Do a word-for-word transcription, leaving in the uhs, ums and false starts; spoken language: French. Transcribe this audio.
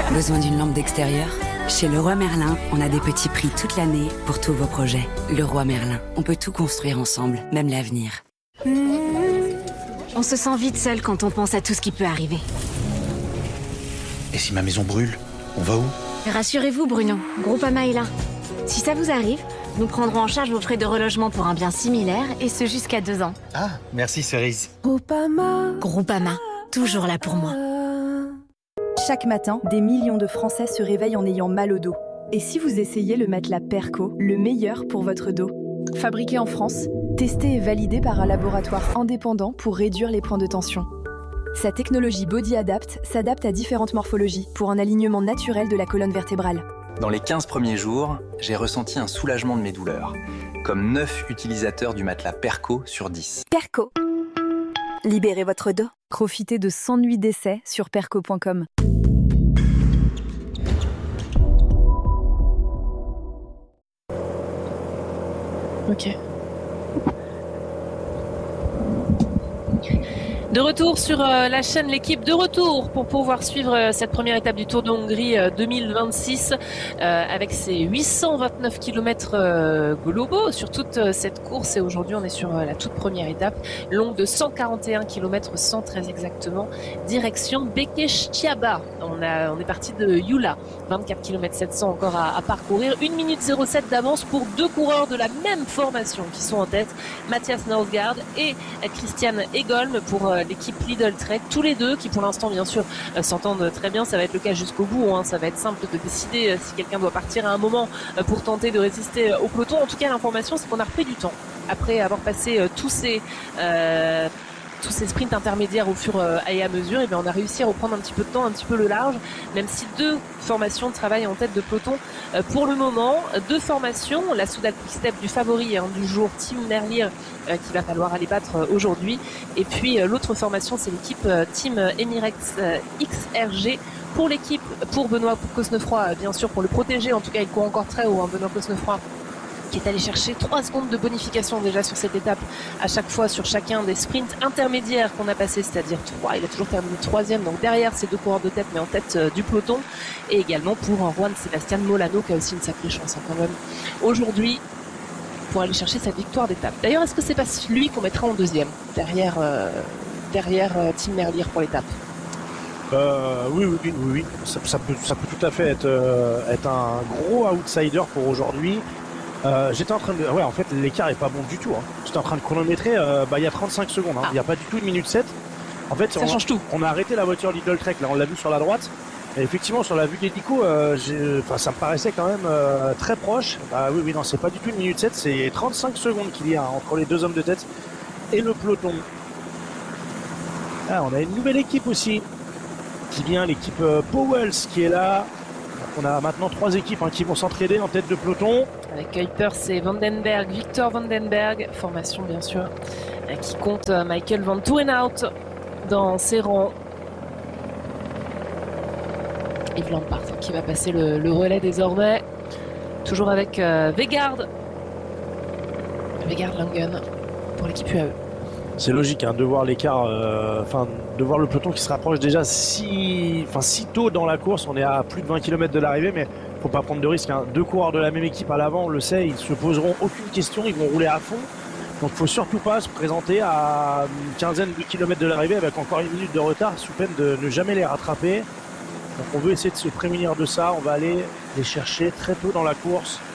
Besoin d'une lampe d'extérieur? Chez Leroy Merlin, on a des petits prix toute l'année pour tous vos projets. Leroy Merlin, on peut tout construire ensemble, même l'avenir. On se sent vite seul quand on pense à tout ce qui peut arriver. Et si ma maison brûle, on va où? Rassurez-vous Bruno, Groupama est là. Si ça vous arrive, nous prendrons en charge vos frais de relogement pour un bien similaire, et ce jusqu'à deux ans. Ah, merci Cerise. Groupama. Groupama, toujours là pour moi. Chaque matin, des millions de Français se réveillent en ayant mal au dos. Et si vous essayez le matelas Perco, le meilleur pour votre dos? Fabriqué en France, testé et validé par un laboratoire indépendant pour réduire les points de tension. Sa technologie Body Adapt s'adapte à différentes morphologies pour un alignement naturel de la colonne vertébrale. Dans les quinze premiers jours, j'ai ressenti un soulagement de mes douleurs, comme neuf utilisateurs du matelas Perco sur dix. Perco. Libérez votre dos. Profitez de cent nuits d'essai sur perco point com. Ok. De retour sur euh, la chaîne L'équipe, de retour pour pouvoir suivre euh, cette première étape du Tour de Hongrie euh, deux mille vingt-six euh, avec ses huit cent vingt-neuf kilomètres euh, globaux sur toute euh, cette course. Et aujourd'hui on est sur euh, la toute première étape, longue de cent quarante et un kilomètres, cent très exactement, direction Békéscsaba. On, a, on est parti de Yula, vingt-quatre kilomètres sept cents encore à, à parcourir, une minute zéro sept d'avance pour deux coureurs de la même formation qui sont en tête, Mathias Norgard et euh, Christian Egholm pour euh, l'équipe Lidl Trek, tous les deux qui pour l'instant bien sûr euh, s'entendent très bien. Ça va être le cas jusqu'au bout, hein. Ça va être simple de décider euh, si quelqu'un doit partir à un moment euh, pour tenter de résister euh, au peloton. En tout cas l'information c'est qu'on a repris du temps après avoir passé euh, tous ces euh, tous ces sprints intermédiaires au fur et à mesure. Et bien on a réussi à reprendre un petit peu de temps, un petit peu le large, même si deux formations travaillent en tête de peloton euh, pour le moment. Deux formations, la Soudal Quick-Step du favori hein, du jour, Team Merlier, euh, qu'il va falloir aller battre euh, aujourd'hui, et puis euh, l'autre formation c'est l'équipe euh, Team Emirates euh, X R G. Pour l'équipe, pour Benoît Cosnefroy, euh, bien sûr pour le protéger, en tout cas il court encore très haut, hein, Benoît Cosnefroy, qui est allé chercher trois secondes de bonification déjà sur cette étape à chaque fois sur chacun des sprints intermédiaires qu'on a passé, c'est-à-dire trois. Il a toujours terminé troisième, donc derrière ces deux coureurs de tête, mais en tête euh, du peloton. Et également pour un Juan Sebastian Molano qui a aussi une sacrée chance hein, quand même aujourd'hui pour aller chercher sa victoire d'étape. D'ailleurs, est-ce que c'est pas lui qu'on mettra en deuxième derrière euh, derrière euh, Team Merlier pour l'étape? Euh, oui, oui, oui, oui, oui. Ça, ça, peut, ça peut tout à fait être, euh, être un gros outsider pour aujourd'hui. Euh, j'étais en train de... Ouais, en fait, l'écart est pas bon du tout. Hein. J'étais en train de chronométrer, euh, bah, il y a trente-cinq secondes. Hein. Il ah. n'y a pas du tout une minute sept. En fait, ça on, change tout. On a arrêté la voiture Lidl Trek, là, on l'a vu sur la droite. Et effectivement, sur la vue d'hélico, euh, enfin, ça me paraissait quand même euh, très proche. Bah oui, oui, non, c'est pas du tout une minute sept, c'est trente-cinq secondes qu'il y a hein, entre les deux hommes de tête et le peloton. Ah, on a une nouvelle équipe aussi, qui vient, l'équipe euh, Powells qui est là. On a maintenant trois équipes hein, qui vont s'entraider en tête de peloton. Avec Kuipers et Vandenberg, Victor Vandenberg, formation bien sûr, qui compte Michael Van Tourenhout dans ses rangs. Yves Lampard qui va passer le, le relais désormais, toujours avec euh, Vegard. Vegard Langen pour l'équipe U A E. C'est logique hein, de voir l'écart, enfin euh, de voir le peloton qui se rapproche déjà si, enfin si tôt dans la course. On est à plus de vingt kilomètres de l'arrivée, mais faut pas prendre de risques. Hein. Deux coureurs de la même équipe à l'avant, on le sait, ils se poseront aucune question, ils vont rouler à fond. Donc faut surtout pas se présenter à une quinzaine de kilomètres de l'arrivée avec encore une minute de retard, sous peine de ne jamais les rattraper. Donc on veut essayer de se prémunir de ça. On va aller les chercher très tôt dans la course.